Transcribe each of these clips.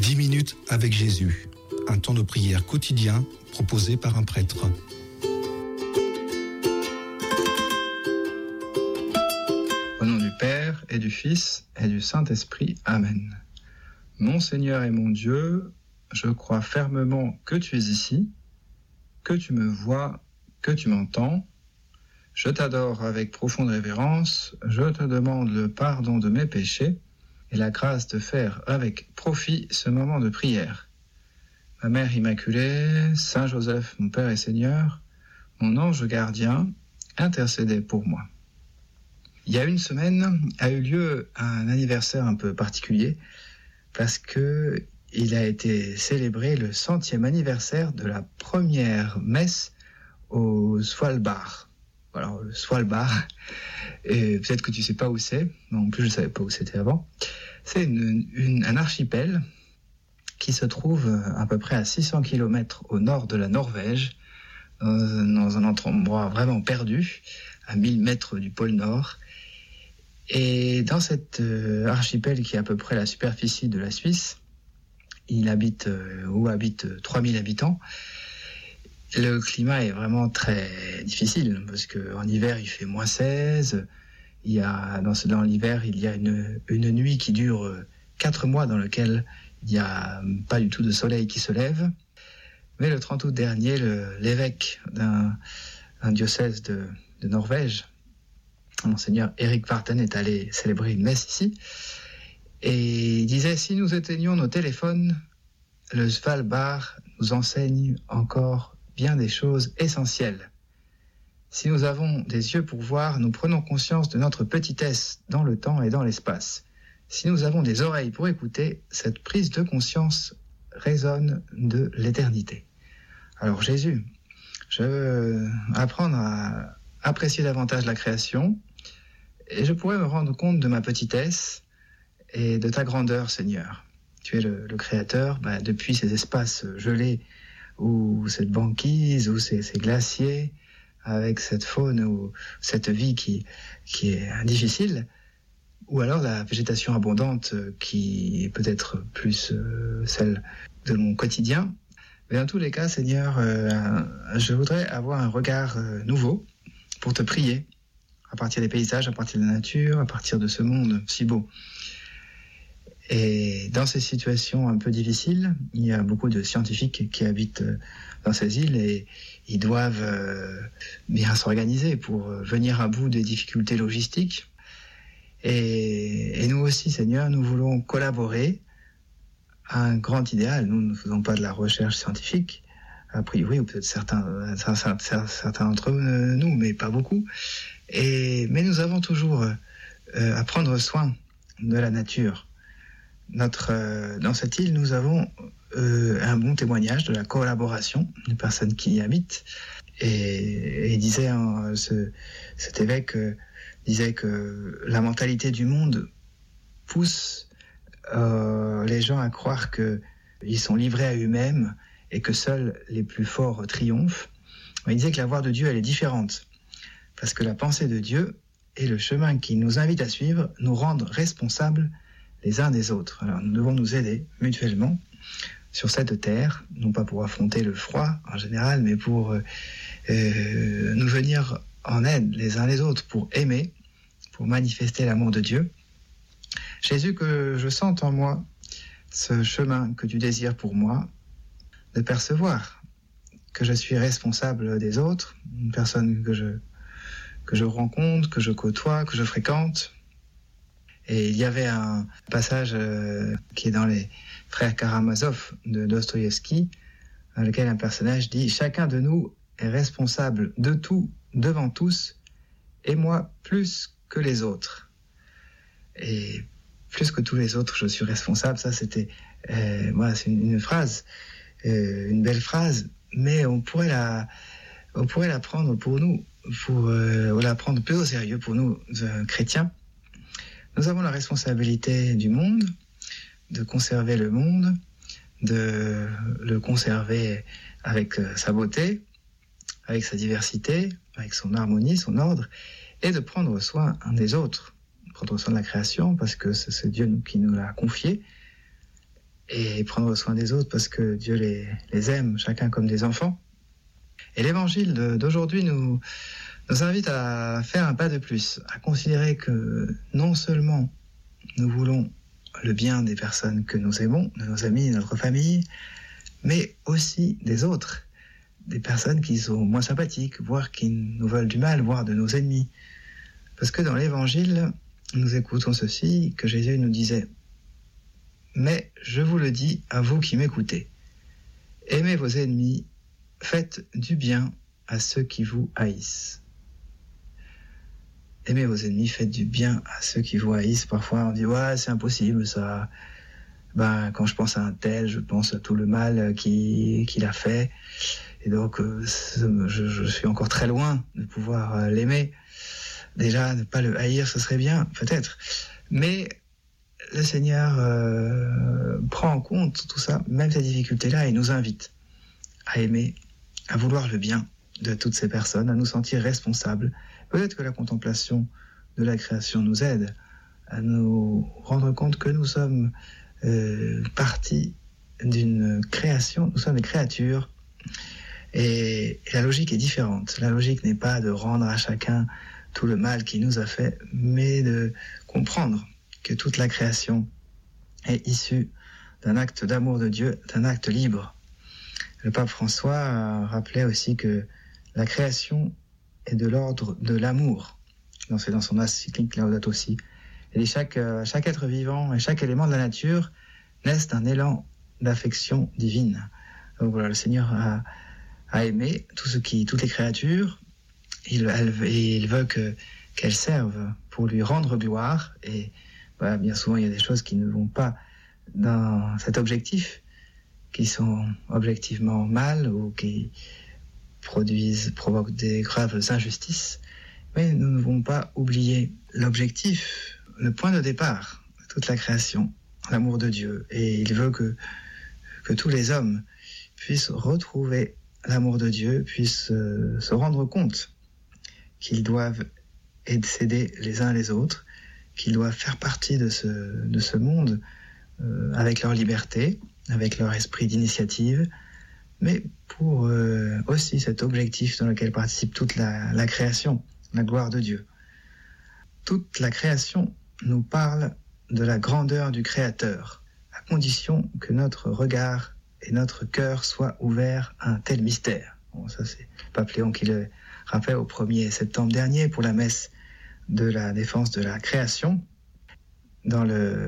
10 minutes avec Jésus, un temps de prière quotidien proposé par un prêtre. Au nom du Père et du Fils et du Saint-Esprit. Amen. Mon Seigneur et mon Dieu, je crois fermement que tu es ici, que tu me vois, que tu m'entends. Je t'adore avec profonde révérence, je te demande le pardon de mes péchés et la grâce de faire avec profit ce moment de prière. Ma Mère Immaculée, Saint Joseph, mon Père et Seigneur, mon ange gardien, intercédez pour moi. Il y a une semaine a eu lieu un anniversaire un peu particulier parce que il a été célébré le 100e anniversaire de la première messe au Svalbard. Alors, le Svalbard, et peut-être que tu sais pas où c'est, mais en plus je savais pas où c'était avant. C'est un archipel qui se trouve à peu près à 600 km au nord de la Norvège, dans un endroit vraiment perdu, à 1000 mètres du pôle Nord. Et dans cet archipel qui est à peu près la superficie de la Suisse, il habitent 3000 habitants. Le climat est vraiment très difficile parce qu'en hiver il fait -16. Dans l'hiver il y a une nuit qui dure 4 mois dans lequel il n'y a pas du tout de soleil qui se lève. Mais le 30 août dernier, l'évêque d'un diocèse de Norvège, Monseigneur Erik Varden, est allé célébrer une messe ici et il disait: si nous éteignions nos téléphones, le Svalbard nous enseigne encore bien des choses essentielles. Si nous avons des yeux pour voir, nous prenons conscience de notre petitesse dans le temps et dans l'espace. Si nous avons des oreilles pour écouter, cette prise de conscience résonne de l'éternité. Alors Jésus, je veux apprendre à apprécier davantage la création et je pourrais me rendre compte de ma petitesse et de ta grandeur, Seigneur. Tu es le Créateur, depuis ces espaces gelés ou cette banquise, ou ces glaciers, avec cette faune ou cette vie qui est difficile, ou alors la végétation abondante qui est peut-être plus celle de mon quotidien. Mais dans tous les cas, Seigneur, je voudrais avoir un regard nouveau pour te prier, à partir des paysages, à partir de la nature, à partir de ce monde si beau. Et dans ces situations un peu difficiles, il y a beaucoup de scientifiques qui habitent dans ces îles et ils doivent bien s'organiser pour venir à bout des difficultés logistiques. Et nous aussi, Seigneur, nous voulons collaborer à un grand idéal. Nous ne faisons pas de la recherche scientifique, a priori, ou peut-être certains d'entre nous, mais pas beaucoup. Mais nous avons toujours à prendre soin de la nature. Dans cette île, nous avons un bon témoignage de la collaboration des personnes qui y habitent. Et il disait, cet évêque disait que la mentalité du monde pousse les gens à croire qu'ils sont livrés à eux-mêmes et que seuls les plus forts triomphent. Il disait que la voie de Dieu, elle est différente. Parce que la pensée de Dieu et le chemin qui nous invite à suivre nous rendent responsables les uns des autres. Alors nous devons nous aider mutuellement sur cette terre, non pas pour affronter le froid en général, mais pour nous venir en aide les uns les autres, pour aimer, pour manifester l'amour de Dieu. Jésus, que je sente en moi ce chemin que tu désires pour moi, de percevoir que je suis responsable des autres, une personne que je rencontre, que je côtoie, que je fréquente. Et il y avait un passage qui est dans les Frères Karamazov de Dostoïevski, dans lequel un personnage dit « Chacun de nous est responsable de tout, devant tous, et moi plus que les autres. » Et plus que tous les autres, je suis responsable. Ça, c'était c'est une phrase, une belle phrase, mais on pourrait la prendre pour nous, pour la prendre plus au sérieux pour nous, chrétiens. Nous avons la responsabilité du monde, de conserver le monde, de le conserver avec sa beauté, avec sa diversité, avec son harmonie, son ordre, et de prendre soin un des autres, prendre soin de la création, parce que c'est Dieu qui nous l'a confié, et prendre soin des autres parce que Dieu les aime, chacun comme des enfants. Et l'évangile d'aujourd'hui nous invite à faire un pas de plus, à considérer que non seulement nous voulons le bien des personnes que nous aimons, de nos amis, de notre famille, mais aussi des autres, des personnes qui sont moins sympathiques, voire qui nous veulent du mal, voire de nos ennemis. Parce que dans l'évangile, nous écoutons ceci, que Jésus nous disait « Mais je vous le dis à vous qui m'écoutez, aimez vos ennemis, faites du bien à ceux qui vous haïssent. » Aimez vos ennemis, faites du bien à ceux qui vous haïssent. Parfois, on dit « Ouais, c'est impossible, ça. » Quand je pense à un tel, je pense à tout le mal qu'il a fait. Et donc, je suis encore très loin de pouvoir l'aimer. Déjà, ne pas le haïr, ce serait bien, peut-être. Mais le Seigneur prend en compte tout ça, même ces difficultés-là, et nous invite à aimer, à vouloir le bien de toutes ces personnes, à nous sentir responsables. Peut-être que la contemplation de la création nous aide à nous rendre compte que nous sommes partie d'une création, nous sommes des créatures, et la logique est différente. La logique n'est pas de rendre à chacun tout le mal qu'il nous a fait, mais de comprendre que toute la création est issue d'un acte d'amour de Dieu, d'un acte libre. Le pape François rappelait aussi que la création est de l'ordre de l'amour. C'est dans son encyclique Laudato Si. Et chaque être vivant et chaque élément de la nature naissent d'un élan d'affection divine. Donc voilà, le Seigneur a aimé toutes les créatures. Il veut qu'elles servent pour lui rendre gloire. Et bien souvent, il y a des choses qui ne vont pas dans cet objectif, qui sont objectivement mal ou qui provoquent des graves injustices. Mais nous ne devons pas oublier l'objectif, le point de départ de toute la création, l'amour de Dieu. Et il veut que tous les hommes puissent retrouver l'amour de Dieu, puissent se rendre compte qu'ils doivent s'aider les uns les autres, qu'ils doivent faire partie de ce monde avec leur liberté, avec leur esprit d'initiative, mais pour aussi cet objectif dans lequel participe toute la création, la gloire de Dieu. Toute la création nous parle de la grandeur du Créateur, à condition que notre regard et notre cœur soient ouverts à un tel mystère. Bon, ça c'est Pape Léon qui le rappelle au 1er septembre dernier pour la messe de la défense de la création. Dans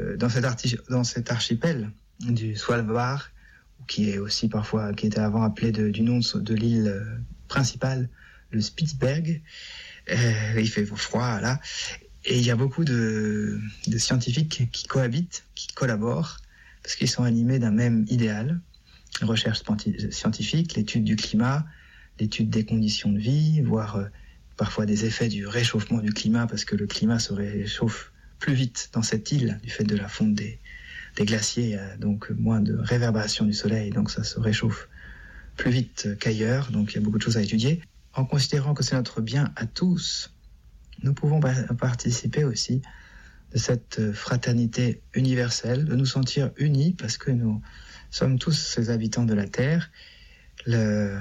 cet archipel du Svalbard, qui est aussi parfois, qui était avant appelé du nom de l'île principale, le Spitsberg. Il fait froid là, et il y a beaucoup de scientifiques qui cohabitent, qui collaborent, parce qu'ils sont animés d'un même idéal, la recherche scientifique, l'étude du climat, l'étude des conditions de vie, voire parfois des effets du réchauffement du climat, parce que le climat se réchauffe plus vite dans cette île du fait de la fonte des glaciers, donc moins de réverbération du soleil, donc ça se réchauffe plus vite qu'ailleurs, donc il y a beaucoup de choses à étudier. En considérant que c'est notre bien à tous, nous pouvons participer aussi de cette fraternité universelle, de nous sentir unis parce que nous sommes tous ces habitants de la Terre. Le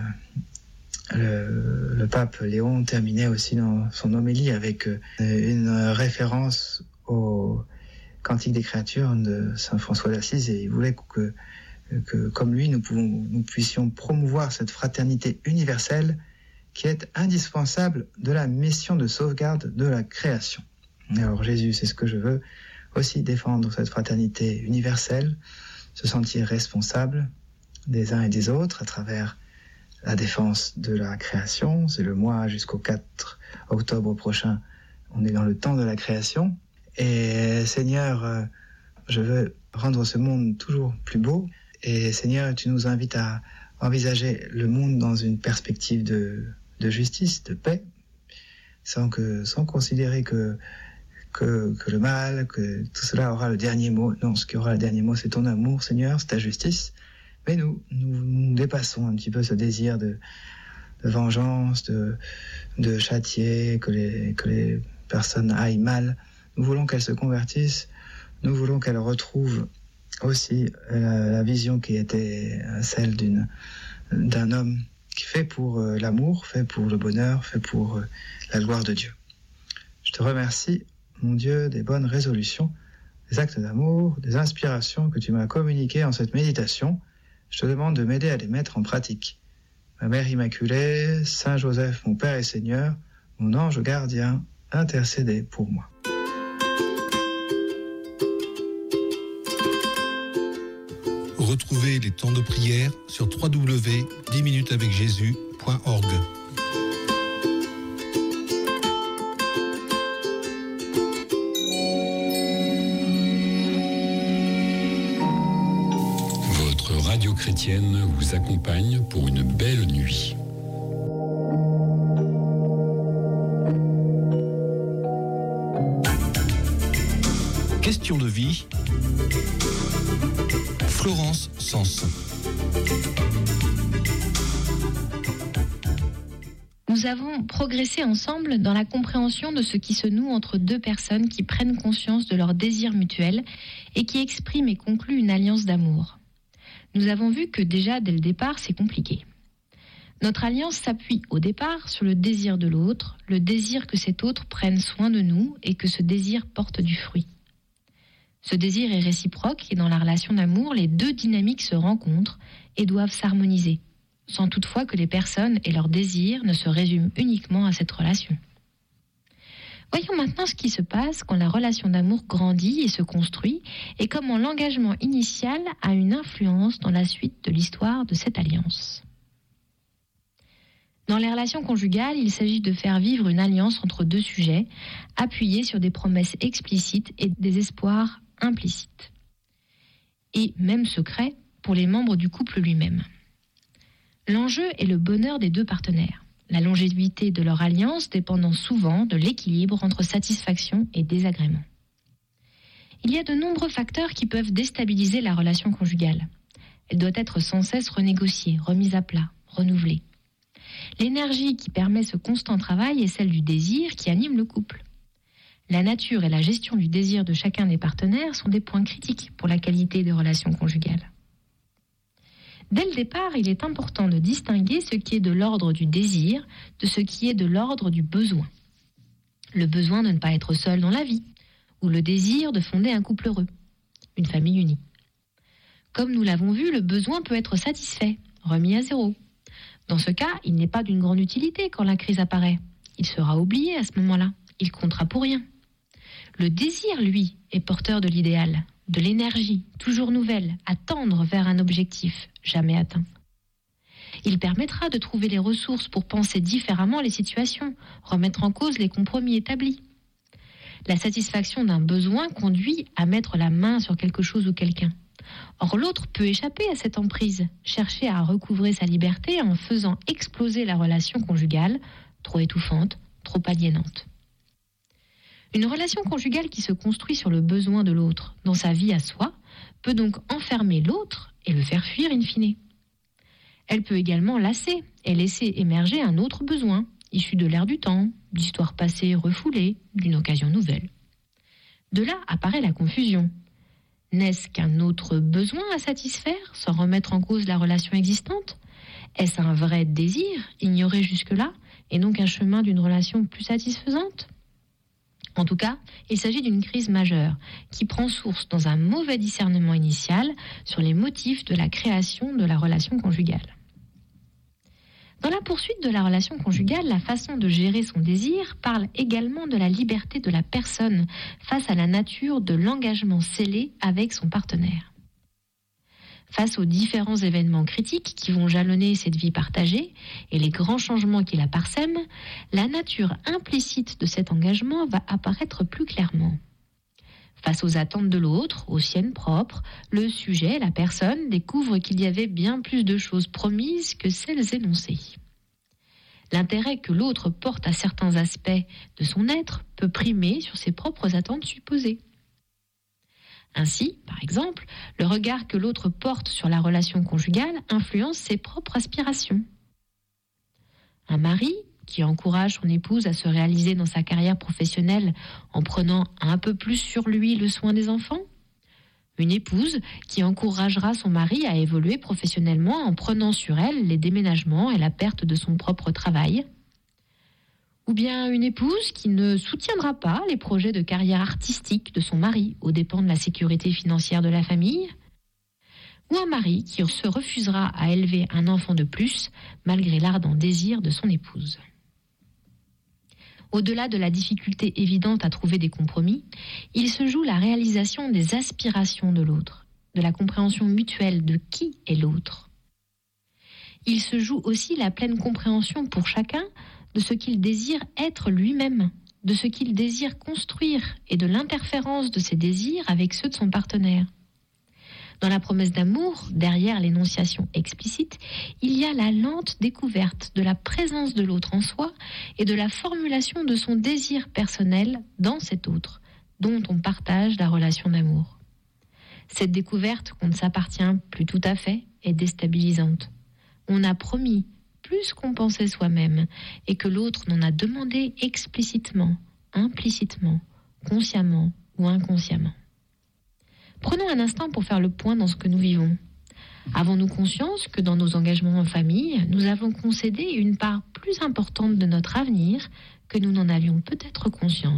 pape Léon terminait aussi dans son homélie avec une référence au Cantique des créatures de Saint François d'Assise, et il voulait que comme lui, nous puissions promouvoir cette fraternité universelle qui est indispensable de la mission de sauvegarde de la création. Alors Jésus, c'est ce que je veux, aussi défendre cette fraternité universelle, se sentir responsable des uns et des autres à travers la défense de la création. C'est le mois jusqu'au 4 octobre prochain, on est dans le temps de la création. Et Seigneur, je veux rendre ce monde toujours plus beau. Et Seigneur, tu nous invites à envisager le monde dans une perspective de justice, de paix, sans considérer que le mal, que tout cela aura le dernier mot. Non, ce qui aura le dernier mot, c'est ton amour, Seigneur, c'est ta justice. Mais nous dépassons un petit peu ce désir de vengeance, de châtier, que les personnes aillent mal. Nous voulons qu'elles se convertissent, nous voulons qu'elles retrouvent aussi la vision qui était celle d'un homme qui fait pour l'amour, fait pour le bonheur, fait pour la gloire de Dieu. Je te remercie, mon Dieu, des bonnes résolutions, des actes d'amour, des inspirations que tu m'as communiquées en cette méditation. Je te demande de m'aider à les mettre en pratique. Ma Mère Immaculée, Saint Joseph, mon Père et Seigneur, mon ange gardien, intercédez pour moi. Retrouvez les temps de prière sur www.10minutesavecjésus.org. Votre radio chrétienne vous accompagne pour une belle nuit. Question de vie. Florence Sens. Nous avons progressé ensemble dans la compréhension de ce qui se noue entre deux personnes qui prennent conscience de leurs désirs mutuels et qui expriment et concluent une alliance d'amour. Nous avons vu que déjà dès le départ, c'est compliqué. Notre alliance s'appuie au départ sur le désir de l'autre, le désir que cet autre prenne soin de nous et que ce désir porte du fruit. Ce désir est réciproque et dans la relation d'amour, les deux dynamiques se rencontrent et doivent s'harmoniser, sans toutefois que les personnes et leurs désirs ne se résument uniquement à cette relation. Voyons maintenant ce qui se passe quand la relation d'amour grandit et se construit et comment l'engagement initial a une influence dans la suite de l'histoire de cette alliance. Dans les relations conjugales, il s'agit de faire vivre une alliance entre deux sujets, appuyée sur des promesses explicites et des espoirs implicites, et même secrets pour les membres du couple lui-même. L'enjeu est le bonheur des deux partenaires, la longévité de leur alliance dépendant souvent de l'équilibre entre satisfaction et désagrément. Il y a de nombreux facteurs qui peuvent déstabiliser la relation conjugale. Elle doit être sans cesse renégociée, remise à plat, renouvelée. L'énergie qui permet ce constant travail est celle du désir qui anime le couple. La nature et la gestion du désir de chacun des partenaires sont des points critiques pour la qualité des relations conjugales. Dès le départ, il est important de distinguer ce qui est de l'ordre du désir de ce qui est de l'ordre du besoin. Le besoin de ne pas être seul dans la vie, ou le désir de fonder un couple heureux, une famille unie. Comme nous l'avons vu, le besoin peut être satisfait, remis à zéro. Dans ce cas, il n'est pas d'une grande utilité quand la crise apparaît. Il sera oublié à ce moment-là. Il comptera pour rien. Le désir, lui, est porteur de l'idéal, de l'énergie, toujours nouvelle, à tendre vers un objectif, jamais atteint. Il permettra de trouver les ressources pour penser différemment les situations, remettre en cause les compromis établis. La satisfaction d'un besoin conduit à mettre la main sur quelque chose ou quelqu'un. Or, l'autre peut échapper à cette emprise, chercher à recouvrer sa liberté en faisant exploser la relation conjugale, trop étouffante, trop aliénante. Une relation conjugale qui se construit sur le besoin de l'autre, dans sa vie à soi, peut donc enfermer l'autre et le faire fuir in fine. Elle peut également lasser et laisser émerger un autre besoin, issu de l'air du temps, d'histoires passées refoulées, d'une occasion nouvelle. De là apparaît la confusion. N'est-ce qu'un autre besoin à satisfaire, sans remettre en cause la relation existante ? Est-ce un vrai désir, ignoré jusque-là, et donc un chemin d'une relation plus satisfaisante ? En tout cas, il s'agit d'une crise majeure qui prend source dans un mauvais discernement initial sur les motifs de la création de la relation conjugale. Dans la poursuite de la relation conjugale, la façon de gérer son désir parle également de la liberté de la personne face à la nature de l'engagement scellé avec son partenaire. Face aux différents événements critiques qui vont jalonner cette vie partagée et les grands changements qui la parsèment, la nature implicite de cet engagement va apparaître plus clairement. Face aux attentes de l'autre, aux siennes propres, le sujet, la personne, découvre qu'il y avait bien plus de choses promises que celles énoncées. L'intérêt que l'autre porte à certains aspects de son être peut primer sur ses propres attentes supposées. Ainsi, par exemple, le regard que l'autre porte sur la relation conjugale influence ses propres aspirations. Un mari qui encourage son épouse à se réaliser dans sa carrière professionnelle en prenant un peu plus sur lui le soin des enfants, Une épouse qui encouragera son mari à évoluer professionnellement en prenant sur elle les déménagements et la perte de son propre travail. Ou bien une épouse qui ne soutiendra pas les projets de carrière artistique de son mari aux dépens de la sécurité financière de la famille. Ou un mari qui se refusera à élever un enfant de plus malgré l'ardent désir de son épouse. Au-delà de la difficulté évidente à trouver des compromis, il se joue la réalisation des aspirations de l'autre, de la compréhension mutuelle de qui est l'autre. Il se joue aussi la pleine compréhension pour chacun de ce qu'il désire être lui-même, de ce qu'il désire construire et de l'interférence de ses désirs avec ceux de son partenaire. Dans la promesse d'amour, derrière l'énonciation explicite, il y a la lente découverte de la présence de l'autre en soi et de la formulation de son désir personnel dans cet autre, dont on partage la relation d'amour. Cette découverte qu'on ne s'appartient plus tout à fait est déstabilisante. On a promis plus qu'on pensait soi-même et que l'autre n'en a demandé explicitement, implicitement, consciemment ou inconsciemment. Prenons un instant pour faire le point dans ce que nous vivons. Avons-nous conscience que dans nos engagements en famille, nous avons concédé une part plus importante de notre avenir que nous n'en avions peut-être conscience ?